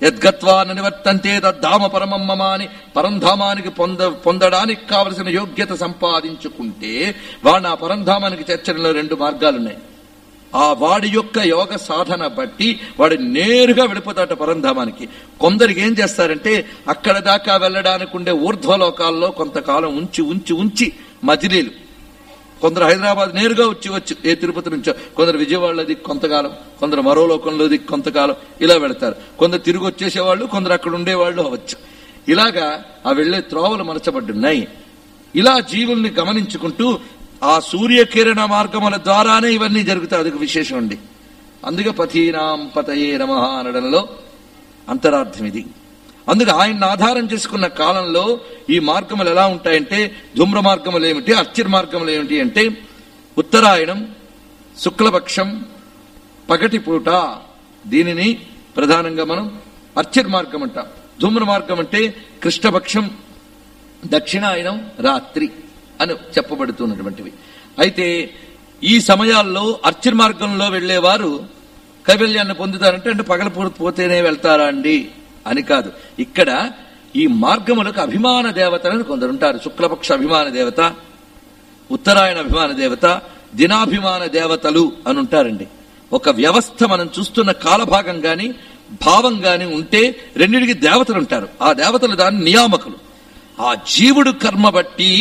యద్గత్వా నివర్తంతే తద్ధామ పరమం మమ అని పరంధామానికి పొందడానికి కావలసిన యోగ్యత సంపాదించుకుంటే వాడు ఆ పరంధామానికి చేర్చడంలో 2 మార్గాలున్నాయి. ఆ వాడి యొక్క యోగ సాధన బట్టి వాడు నేరుగా వెళ్ళిపోతాట పరంధామానికి. కొందరికి ఏం చేస్తారంటే అక్కడ దాకా వెళ్ళడానికి ఉండే ఊర్ధ్వలోకాల్లో కొంతకాలం ఉంచి ఉంచి ఉంచి మజిలీలు, కొందరు హైదరాబాద్ నేరుగా వచ్చి ఏ తిరుపతి నుంచో, కొందరు విజయవాడలో దిక్కు కొంతకాలం, కొందరు మరో లోకంలో దిక్కు కొంతకాలం ఇలా వెళతారు. కొందరు తిరిగి వచ్చేసేవాళ్ళు, కొందరు అక్కడ ఉండేవాళ్ళు అవచ్చు. ఇలాగా ఆ వెళ్లే త్రోవలు మలచబడ్డున్నాయి. ఇలా జీవుల్ని గమనించుకుంటూ ఆ సూర్యకిరణ మార్గముల ద్వారానే ఇవన్నీ జరుగుతాయి. అదొక విశేషం అండి. అందుకే పథీనాం పతయే నమః అనడంలో అంతరార్థం ఇది. అందుకే ఆయన్ని ఆధారం చేసుకున్న కాలంలో ఈ మార్గములు ఎలా ఉంటాయంటే, ధూమ్ర మార్గములు ఏమిటి, అర్చిర్ మార్గములు ఏమిటి అంటే, ఉత్తరాయణం, శుక్లపక్షం, పగటిపూట, దీనిని ప్రధానంగా మనం అర్చిర్ మార్గం అంటాం. ధూమ్ర మార్గం అంటే కృష్ణపక్షం, దక్షిణాయనం, రాత్రి అని చెప్పబడుతున్నటువంటివి. అయితే ఈ సమయాల్లో అర్చిర్ మార్గంలో వెళ్లేవారు కైవల్యాన్ని పొందుతారంటే అంటే పగలపోతేనే వెళ్తారా అండి అని కాదు. ఇక్కడ ఈ మార్గములకు అభిమాన దేవతలను కొందరుంటారు. శుక్లపక్ష అభిమాన దేవత, ఉత్తరాయణ అభిమాన దేవత, దినాభిమాన దేవతలు అని ఉంటారండి. ఒక వ్యవస్థ మనం చూస్తున్న కాలభాగం గాని భావం గాని ఉంటే రెండింటికి దేవతలు ఉంటారు. ఆ దేవతలు దాని నియామకులు. ఆ జీవుడు కర్మ బట్టి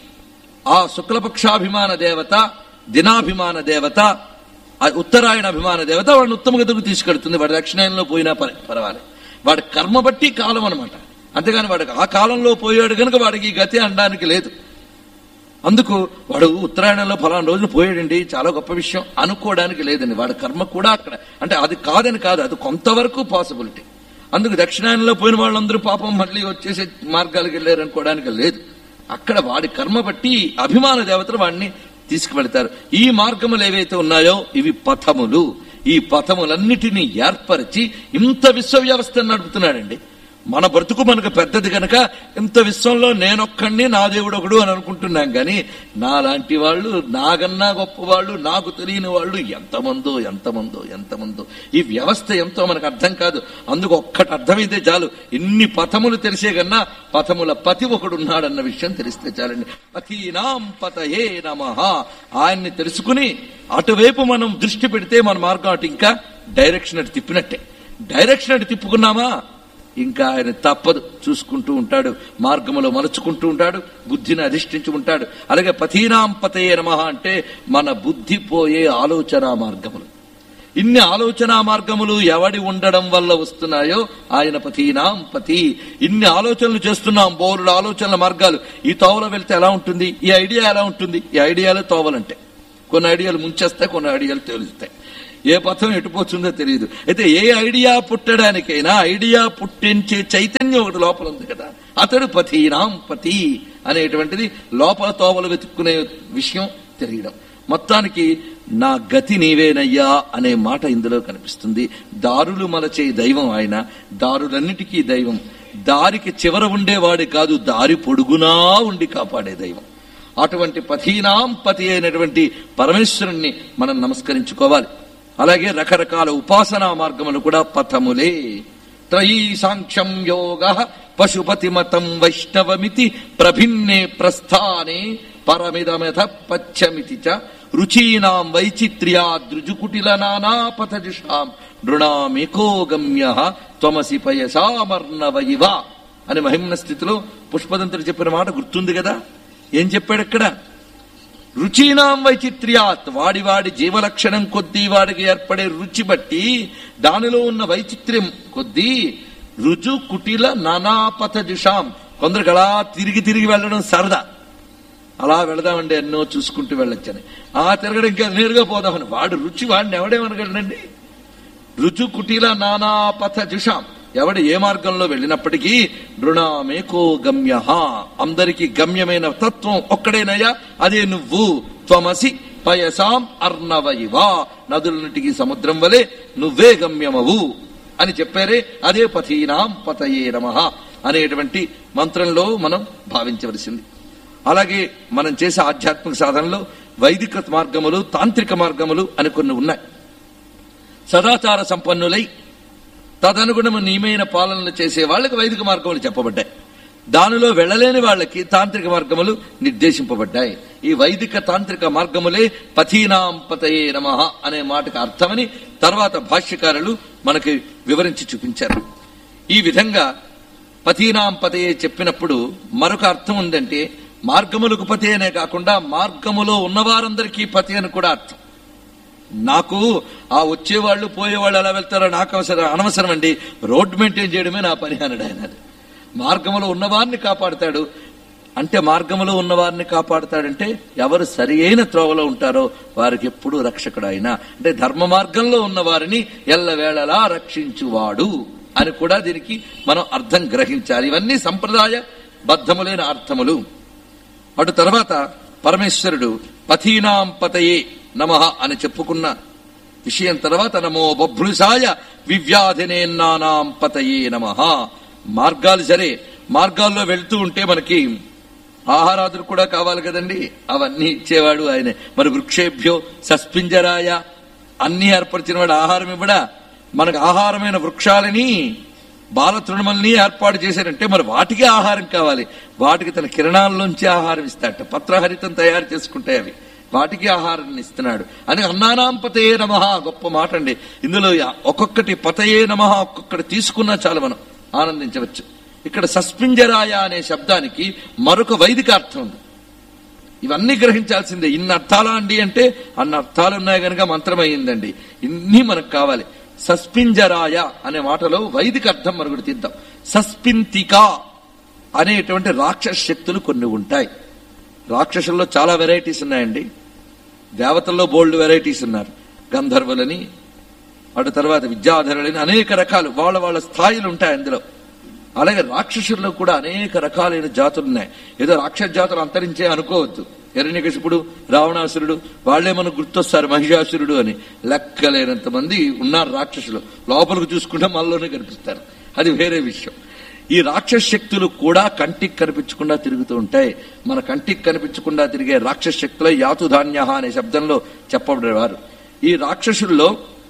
ఆ శుక్లపక్షాభిమాన దేవత, దినాభిమాన దేవత, ఉత్తరాయణ అభిమాన దేవత వాడిని ఉత్తమ గతికి తీసుకెళ్తుంది. వాడి దక్షిణాయనంలో పోయినా పర్వాలేదు. వాడి కర్మ బట్టి కాలం అనమాట. అంతేగాని వాడికి ఆ కాలంలో పోయాడు కనుక వాడికి ఈ గతి అనడానికి లేదు. అందుకు వాడు ఉత్తరాయణంలో ఫలానా రోజున పోయాడండి, చాలా గొప్ప విషయం అనుకోవడానికి లేదండి. వాడి కర్మ కూడా అక్కడ అంటే అది కాదని కాదు, అది కొంతవరకు పాసిబిలిటీ. అందుకు దక్షిణాయనంలో పోయిన వాళ్ళందరూ పాపం మళ్ళీ వచ్చేసే మార్గాలకు వెళ్ళారు అనుకోవడానికి లేదు. అక్కడ వాడి కర్మ బట్టి అభిమాన దేవతలు వాడిని తీసుకువెళ్తారు. ఈ మార్గములు ఏవైతే ఉన్నాయో ఇవి పథములు. ఈ పథములన్నిటినీ ఏర్పరిచి ఇంత విశ్వ వ్యవస్థను నడుపుతున్నాడండి. మన బ్రతుకు మనకు పెద్దది కనుక ఇంత విశ్వంలో నేనొక్కడిని, నా దేవుడు ఒకడు అని అనుకుంటున్నాం. కానీ నాలాంటి వాళ్ళు, నాకన్నా గొప్ప వాళ్ళు, నాకు తెలియని వాళ్ళు ఎంతమందో ఎంతమందో ఎంతమందో. ఈ వ్యవస్థ ఎంతో మనకు అర్థం కాదు. అందుకు ఒక్కటి అర్థమైతే చాలు. ఇన్ని పథములు తెలిసే కన్నా పథముల పతి ఒకడున్నాడన్న విషయం తెలిస్తే చాలండి. పతీనాం పతయే నమః. ఆయన్ని తెలుసుకుని అటువైపు మనం దృష్టి పెడితే మన మార్గం అటు ఇంకా డైరెక్షన్ అటు తిప్పినట్టే. డైరెక్షన్ అటు తిప్పుకున్నామా ఇంకా ఆయన తప్పదు, చూసుకుంటూ ఉంటాడు, మార్గములో మలుచుకుంటూ ఉంటాడు, బుద్ధిని అధిష్ఠించి ఉంటాడు. అలాగే పతీనాం పతయే నమః అంటే మన బుద్ధి పోయే ఆలోచన మార్గములు. ఇన్ని ఆలోచన మార్గములు ఎవడి ఉండడం వల్ల వస్తున్నాయో ఆయన పతీనాం పతి. ఇన్ని ఆలోచనలు చేస్తున్నాం, బోరుడు ఆలోచనల మార్గాలు. ఈ తోవలో వెళ్తే ఎలా ఉంటుంది, ఈ ఐడియా ఎలా ఉంటుంది, ఈ ఐడియాలే తోవలంటే. కొన్ని ఐడియాలు ముంచేస్తాయి, కొన్ని ఐడియాలు తేలుస్తాయి. ఏ పథం ఎటుపోతుందో తెలియదు. అయితే ఏ ఐడియా పుట్టడానికైనా ఐడియా పుట్టించే చైతన్యం ఒకటి లోపల ఉంది కదా, అతడు పతీనాం పతి అనేటువంటిది లోపల తోవలు వెతుక్కునే విషయం తెలియడం. మొత్తానికి నా గతి నీవేనయ్యా అనే మాట ఇందులో కనిపిస్తుంది. దారులు మలచే దైవం ఆయన, దారులన్నిటికీ దైవం. దారికి చివర ఉండేవాడి కాదు, దారి పొడుగునా ఉండి కాపాడే దైవం. అటువంటి పతీనాం పతి అయినటువంటి పరమేశ్వరుణ్ణి మనం నమస్కరించుకోవాలి. అలాగే రకరకాల ఉపాసనా మార్గములు కూడా పథములే. త్రయీ సాంఖ్యం యోగ పశుపతి మతం వైష్ణవమితి ప్రభిన్నే ప్రస్థానే పరమిదమథ పచ్చమితి చ రుచీనాం వైచిత్ర్యా దృజుకుటిల నానాపథజుషాం నృణామేకో గమ్యః త్వమసి పయసామర్ణవయివ అని మహిమ్న స్థితిలో పుష్పదంతుడు చెప్పిన మాట గుర్తుంది కదా. ఏం చెప్పాడక్కడ? రుచీనాం వైచిత్ర్యాత్, వాడి వాడి జీవలక్షణం కొద్దీ వాడికి ఏర్పడే రుచి బట్టి దానిలో ఉన్న వైచిత్ర్యం కొద్దీ రుజు కుటిల నానాపథజుషాం. కొందరికి అలా తిరిగి తిరిగి వెళ్ళడం సరదా, అలా వెళదామండి ఎన్నో చూసుకుంటూ వెళ్ళొచ్చని. ఆ తిరగడం ఇంకా నేరుగా పోదామని వాడు రుచి వాడిని ఎవడేమనగలడండి. రుజు కుటిల నానాపథజుషాం, ఎవడు ఏ మార్గంలో వెళ్ళినప్పటికీ నృణామేకో గమ్యః, అందరికీ గమ్యమైన తత్వం ఒక్కడేనయ్యా, అదే నువ్వు. త్వమసి పయసాం అర్ణవయివ, నదులన్నిటికీ సముద్రం వలె నువ్వే గమ్యమవు అని చెప్పారే, అదే పతీనాం పతయే నమః అనేటువంటి మంత్రంలో మనం భావించవలసింది. అలాగే మనం చేసే ఆధ్యాత్మిక సాధనలో వైదిక మార్గములు, తాంత్రిక మార్గములు అని కొన్ని ఉన్నాయి. సదాచార సంపన్నులై తదనుగుణము నియమైన పాలనలు చేసే వాళ్ళకి వైదిక మార్గములు చెప్పబడ్డాయి. దానిలో వెళ్లలేని వాళ్ళకి తాంత్రిక మార్గములు నిర్దేశింపబడ్డాయి. ఈ వైదిక తాంత్రిక మార్గములే పథీనాం పతయే నమః అనే మాటకు అర్థమని తర్వాత భాష్యకారులు మనకి వివరించి చూపించారు. ఈ విధంగా పథీనాం పతయే చెప్పినప్పుడు మరొక అర్థం ఉందంటే మార్గములకు పతి అనే కాకుండా మార్గములో ఉన్నవారందరికీ పతి అని కూడా అర్థం. నాకు ఆ వచ్చేవాళ్ళు పోయేవాళ్ళు ఎలా వెళ్తారో నాకు అనవసరం అండి, రోడ్డు మెయింటైన్ చేయడమే నా పని అన్నాడు ఆయన. మార్గములో ఉన్నవారిని కాపాడుతాడు అంటే మార్గములో ఉన్నవారిని కాపాడుతాడంటే ఎవరు సరి అయిన త్రోవలో ఉంటారో వారికి ఎప్పుడూ రక్షకుడు ఆయన. అంటే ధర్మ మార్గంలో ఉన్నవారిని ఎల్లవేళలా రక్షించువాడు అని కూడా దీనికి మనం అర్థం గ్రహించాలి. ఇవన్నీ సంప్రదాయ బద్ధములైన అర్థములు. అటు తర్వాత పరమేశ్వరుడు పథీనాం పతయే నమః అని చెప్పుకున్న విషయం తర్వాత నమో బభ్రుసాయ వివ్యాధినేన్నానాం పతయే నమః. మార్గాలు సరే, మార్గాల్లో వెళ్తూ ఉంటే మనకి ఆహారాదులు కూడా కావాలి కదండి, అవన్నీ ఇచ్చేవాడు ఆయనే. మరి వృక్షేభ్యో సస్పింజరాయ అన్ని ఏర్పరిచిన వాడు ఆహారం ఇవ్వడా? మనకు ఆహారమైన వృక్షాలని బాల తృణమల్ని ఏర్పాటు చేశారంటే మరి వాటికి ఆహారం కావాలి. వాటికి తన కిరణాల్లోంచి ఆహారం ఇస్తాడట. పత్రహరితం తయారు చేసుకుంటాయి అవి, వాటికి ఆహారాన్ని ఇస్తున్నాడు అని. అన్నానాం పతయే నమః గొప్ప మాట అండి. ఇందులో ఒక్కొక్కటి పతయే నమః ఒక్కొక్కటి తీసుకున్నా చాలు మనం ఆనందించవచ్చు. ఇక్కడ సస్పింజరాయ అనే శబ్దానికి మరొక వైదిక అర్థం ఉంది. ఇవన్నీ గ్రహించాల్సిందే. ఇన్ని అర్థాలా అండి అంటే అన్ని అర్థాలు ఉన్నాయి కనుక మంత్రం అయ్యిందండి. ఇన్ని మనకు కావాలి. సస్పింజరాయ అనే మాటలో వైదిక అర్థం మరొకటి తీద్దాం. సస్పింతిక అనేటువంటి రాక్షస శక్తులు కొన్ని ఉంటాయి. రాక్షసుల్లో చాలా వెరైటీస్ ఉన్నాయండి. దేవతల్లో బోల్డ్ వెరైటీస్ ఉన్నారు. గంధర్వులని, అటు తర్వాత విద్యాధరులని, అనేక రకాలు వాళ్ళ వాళ్ళ స్థాయిలు ఉంటాయి అందులో. అలాగే రాక్షసుల్లో కూడా అనేక రకాలైన జాతులు ఉన్నాయి. ఏదో రాక్షస జాతులు అంతరించే అనుకోవద్దు. హిరణ్యకశిపుడు, రావణాసురుడు వాళ్లే మనకు గుర్తొస్తారు, మహిషాసురుడు అని. లెక్కలేనంత మంది ఉన్నారు రాక్షసులు. లోపలికి చూసుకుంటే మనలోనే కనిపిస్తారు, అది వేరే విషయం. ఈ రాక్షస శక్తులు కూడా కంటికి కనిపించకుండా తిరుగుతూ ఉంటాయి. మన కంటికి కనిపించకుండా తిరిగే రాక్షస శక్తులే యాతుధాన్య అనే శబ్దంలో చెప్పబడేవారు. ఈ రాక్షసుల్లో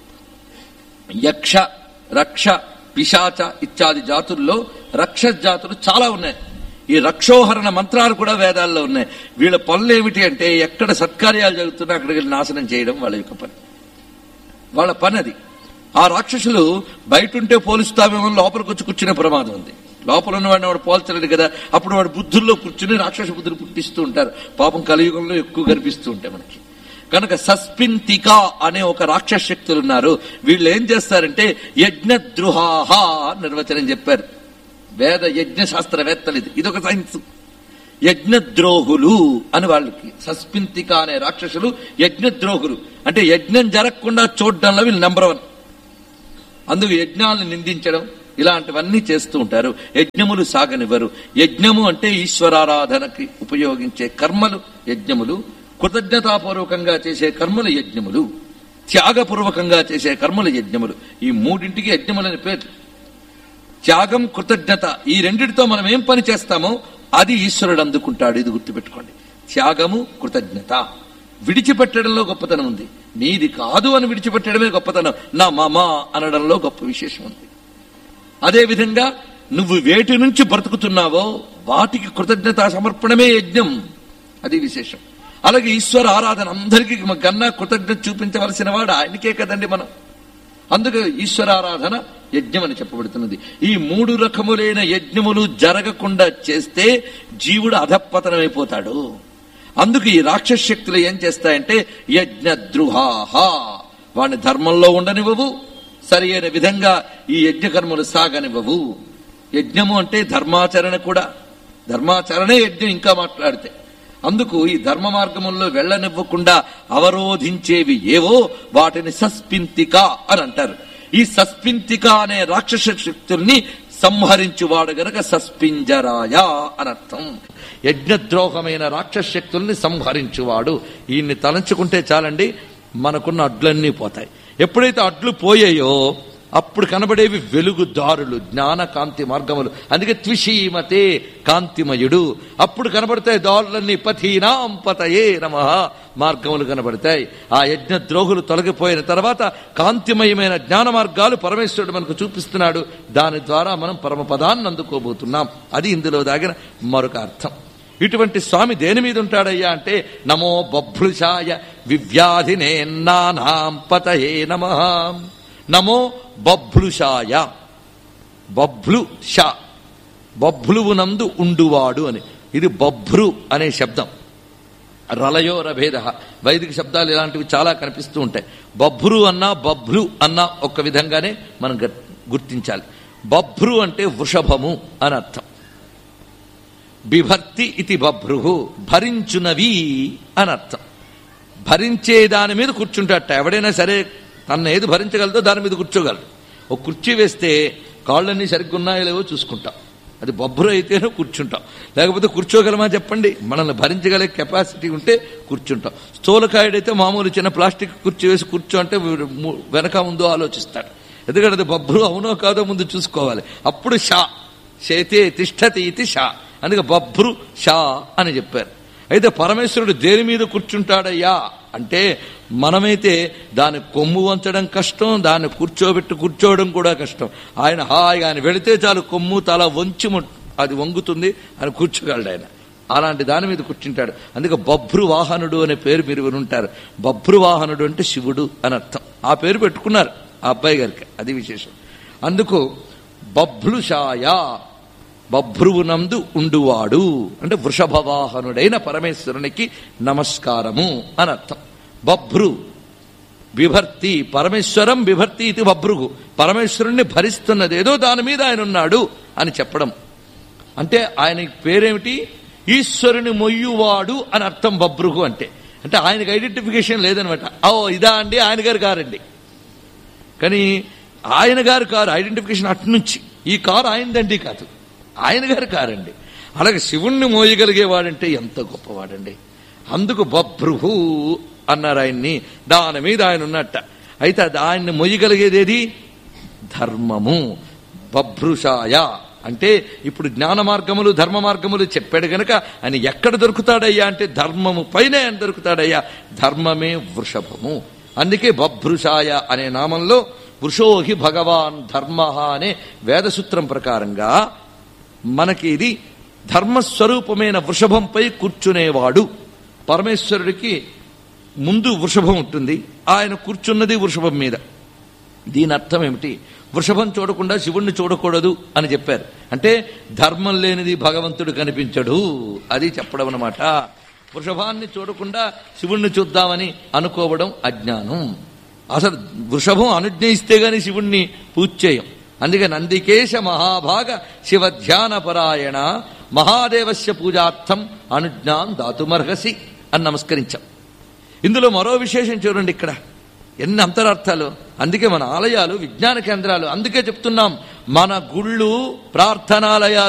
యక్ష, రక్ష, పిశాచ ఇత్యాది జాతుల్లో రక్షస జాతులు చాలా ఉన్నాయి. ఈ రక్షోహరణ మంత్రాలు కూడా వేదాల్లో ఉన్నాయి. వీళ్ళ పనులు ఏమిటి అంటే ఎక్కడ సత్కార్యాలు జరుగుతున్నా అక్కడికి నాశనం చేయడం వాళ్ళ యొక్క పని, వాళ్ళ పని అది. ఆ రాక్షసులు బయట ఉంటే పోలుస్తామేమో, లోపలికి వచ్చి కూర్చునే ప్రమాదం ఉంది. లోపల ఉన్నవాడిని వాడు పోల్చలేడు కదా, అప్పుడు వాడు బుద్ధుల్లో కూర్చుని రాక్షస బుద్ధులు పుట్టిస్తూ ఉంటారు. పాపం కలియుగంలో ఎక్కువ కనిపిస్తూ ఉంటాయి మనకి. కనుక సస్పింతిక అనే ఒక రాక్షస శక్తులు ఉన్నారు. వీళ్ళు ఏం చేస్తారంటే యజ్ఞద్రుహాహ నిర్వచనం చెప్పారు వేద యజ్ఞ శాస్త్రవేత్తలు. ఇదొక సైన్స్. యజ్ఞద్రోహులు అని వాళ్ళకి. సస్పింతిక అనే రాక్షసులు యజ్ఞద్రోహులు అంటే యజ్ఞం జరగకుండా చూడడంలో వీళ్ళు నెంబర్ 1. అందుకు యజ్ఞాలను నిందించడం ఇలాంటివన్నీ చేస్తూ ఉంటారు. యజ్ఞములు సాగనివ్వరు. యజ్ఞము అంటే ఈశ్వరారాధనకి ఉపయోగించే కర్మలు యజ్ఞములు, కృతజ్ఞతాపూర్వకంగా చేసే కర్మలు యజ్ఞములు, త్యాగపూర్వకంగా చేసే కర్మలు యజ్ఞములు. ఈ మూడింటికి యజ్ఞములని పేరు. త్యాగం, కృతజ్ఞత ఈ రెండిటితో మనం ఏం పని చేస్తామో అది ఈశ్వరుడు అందుకుంటాడు. ఇది గుర్తుపెట్టుకోండి. త్యాగము, కృతజ్ఞత. విడిచిపెట్టడంలో గొప్పతనం ఉంది. నీది కాదు అని విడిచిపెట్టడమే గొప్పతనం. నా మమ అనడంలో గొప్ప విశేషం ఉంది. అదేవిధంగా నువ్వు వేటి నుంచి బ్రతుకుతున్నావో వాటికి కృతజ్ఞత సమర్పణమే యజ్ఞం, అది విశేషం. అలాగే ఈశ్వర ఆరాధన అందరికీ కన్నా కృతజ్ఞత చూపించవలసిన వాడు ఆయనకే కదండి మనం. అందుకే ఈశ్వరారాధన యజ్ఞం అని చెప్పబడుతున్నది. ఈ 3 రకములైన యజ్ఞములు జరగకుండా చేస్తే జీవుడు అధపతనమైపోతాడు. అందుకు ఈ రాక్షస శక్తులు ఏం చేస్తాయంటే యజ్ఞద్రుహాహ, వాడిని ధర్మంలో ఉండనివ్వవు, సరి అయిన విధంగా ఈ యజ్ఞకర్మలు సాగనివ్వవు. యజ్ఞము అంటే ధర్మాచరణ కూడా. ధర్మాచరణే యజ్ఞం ఇంకా మాట్లాడితే. అందుకు ఈ ధర్మ మార్గముల్లో వెళ్లనివ్వకుండా అవరోధించేవి ఏవో వాటిని సస్పింతిక అని అంటారు. ఈ సస్పింతిక అనే రాక్షస శక్తుల్ని సంహరించువాడు గనక సస్పింజరాయ అనర్థం. యజ్ఞద్రోహమైన రాక్షస శక్తుల్ని సంహరించువాడు. ఈయన్ని తలంచుకుంటే చాలండి, మనకున్న అడ్లన్నీ పోతాయి. ఎప్పుడైతే అడ్లు పోయాయో అప్పుడు కనబడేవి వెలుగుదారులు, జ్ఞాన కాంతి మార్గములు. అందుకే త్విషీమతే కాంతిమయుడు. అప్పుడు కనబడతాయి దారులన్నీ పథీనాం పతయే నమః, మార్గములు కనబడతాయి. ఆ యజ్ఞ ద్రోహులు తొలగిపోయిన తర్వాత కాంతిమయమైన జ్ఞాన మార్గాలు పరమేశ్వరుడు మనకు చూపిస్తున్నాడు. దాని ద్వారా మనం పరమపదాన్ని అందుకోబోతున్నాం. అది ఇందులో దాగిన మరొక అర్థం. ఇటువంటి స్వామి దేని మీద ఉంటాడయ్యా అంటే నమో బభ్లుషాయ వివ్యాధినే నానాం పతయే నమః. నమో బభ్లుషాయ, బభ్లుష బభ్లువునందు ఉండువాడు అని. ఇది బభ్రు అనే శబ్దం. రలయోరభేద, వైదిక శబ్దాలు ఇలాంటివి చాలా కనిపిస్తూ ఉంటాయి. బభ్రు అన్నా బభ్లు అన్నా ఒక్క విధంగానే మనం గుర్తించాలి. బభ్రు అంటే వృషభము అని అర్థం. బిభర్తి ఇది బభ్రు, భరించునవి అని అర్థం. భరించే దాని మీద కూర్చుంటాట. ఎవడైనా సరే తన ఏది భరించగలదో దాని మీద కూర్చోగలరు. ఒక కుర్చీ వేస్తే కాళ్ళన్నీ సరిగ్గా ఉన్నాయో లేవో చూసుకుంటాం. అది బొబ్బరు అయితేనే కూర్చుంటాం, లేకపోతే కూర్చోగలమా చెప్పండి? మనల్ని భరించగలే కెపాసిటీ ఉంటే కూర్చుంటాం. స్థూలకాయుడైతే మామూలు చిన్న ప్లాస్టిక్ కుర్చీ వేసి కూర్చో అంటే వెనక ముందు ఆలోచిస్తాడు. ఎందుకంటే అది బొబ్బరు అవునో కాదో ముందు చూసుకోవాలి. అప్పుడు షా శైతే తిష్టతి ఇది షా, అందుకే బభ్రు షా అని చెప్పారు. అయితే పరమేశ్వరుడు దేని మీద కూర్చుంటాడయ్యా అంటే మనమైతే దాన్ని కొమ్ము వంచడం కష్టం, దాన్ని కూర్చోవడం కూడా కష్టం. ఆయన హాయిగా ఆయన వెళితే చాలు కొమ్ము తల వంచి అది వంగుతుంది, అని కూర్చోగలడు ఆయన. అలాంటి దాని మీద కూర్చుంటాడు. అందుకే బభ్రువాహనుడు అనే పేరు మీరు వినుంటారు. బభ్రువాహనుడు అంటే శివుడు అని అర్థం. ఆ పేరు పెట్టుకున్నారు ఆ అబ్బాయి గారికి, అది విశేషం. అందుకు బభ్లుషాయ, బభ్రువునందు ఉండువాడు అంటే వృషభవాహనుడైన పరమేశ్వరునికి నమస్కారము అని అర్థం. బభ్రు బిభర్తి, పరమేశ్వరం బిభర్తి ఇది బభ్రుగు, పరమేశ్వరుణ్ణి భరిస్తున్నది ఏదో దాని మీద ఆయన ఉన్నాడు అని చెప్పడం. అంటే ఆయన పేరేమిటి? ఈశ్వరుని మొయ్యువాడు అని అర్థం బభ్రుగు అంటే. అంటే ఆయనకు ఐడెంటిఫికేషన్ లేదనమాట. ఓ ఇదా అండి ఆయన గారు కారండి, కానీ ఆయన గారు కారు ఐడెంటిఫికేషన్ అట్నుంచి. ఈ కారు ఆయనదండి కాదు, ఆయన గారు కారండి. అలాగే శివుణ్ణి మోయగలిగేవాడంటే ఎంత గొప్పవాడండి. అందుకు బభ్రుహు అన్నారు ఆయన్ని. దాని మీద ఆయన ఉన్నట్ట. అయితే ఆయన్ని మొయ్యగలిగేదేది? ధర్మము. బభ్రుషాయ అంటే ఇప్పుడు జ్ఞాన మార్గములు ధర్మ మార్గములు చెప్పాడు గనక ఆయన ఎక్కడ దొరుకుతాడయ్యా అంటే ధర్మము పైనే ఆయన దొరుకుతాడయ్యా. ధర్మమే వృషభము. అందుకే బభ్రుషాయ అనే నామంలో వృషోహి భగవాన్ ధర్మ అనే వేదసూత్రం ప్రకారంగా మనకి ఇది ధర్మస్వరూపమైన వృషభంపై కూర్చునేవాడు. పరమేశ్వరుడికి ముందు వృషభం ఉంటుంది, ఆయన కూర్చున్నది వృషభం మీద. దీని అర్థం ఏమిటి? వృషభం చూడకుండా శివుణ్ణి చూడకూడదు అని చెప్పారు. అంటే ధర్మం లేనిది భగవంతుడు కనిపించడు, అది చెప్పడం అన్నమాట. వృషభాన్ని చూడకుండా శివుణ్ణి చూద్దామని అనుకోవడం అజ్ఞానం. అసలు వృషభం అనుజ్ఞయిస్తే గాని శివుణ్ణి పూజ చేయం. అందుకే నందికేశ మహాభాగ శివధ్యాన పరాయణ మహాదేవస్య పూజార్థం అనుజ్ఞాం దాతుమర్హసి అని నమస్కరించాం. ఇందులో మరో విశేషం చూడండి, ఇక్కడ ఎన్ని అంతరార్థాలు. అందుకే మన ఆలయాలు విజ్ఞాన కేంద్రాలు. అందుకే చెప్తున్నాం మన గుళ్ళు ప్రార్థనాలయాలు